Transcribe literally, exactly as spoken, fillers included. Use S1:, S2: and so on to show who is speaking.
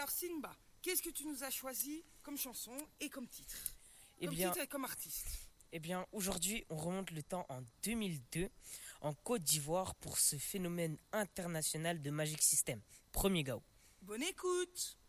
S1: Alors Simba, qu'est-ce que tu nous as choisi comme chanson et comme titre?
S2: Eh
S1: Comme
S2: bien,
S1: titre et comme artiste.
S2: eh bien aujourd'hui, on remonte le temps en deux mille deux en Côte d'Ivoire pour ce phénomène international de Magic System. Premier Gao.
S1: Bonne écoute.